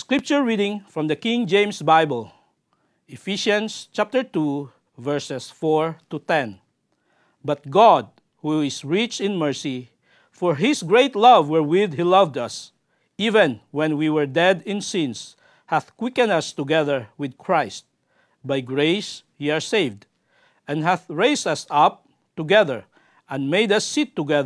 Scripture reading from the King James Bible, Ephesians chapter 2, verses 4 to 10. But God, who is rich in mercy, for his great love wherewith he loved us, even when we were dead in sins, hath quickened us together with Christ. By grace ye are saved, and hath raised us up together, and made us sit together